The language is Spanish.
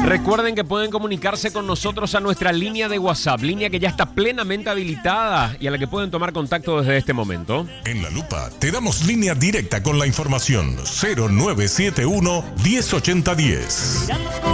Recuerden que pueden comunicarse con nosotros a nuestra línea de WhatsApp, línea que ya está plenamente habilitada y a la que pueden tomar contacto desde este momento. En La Lupa te damos línea directa con la información 0971 108010.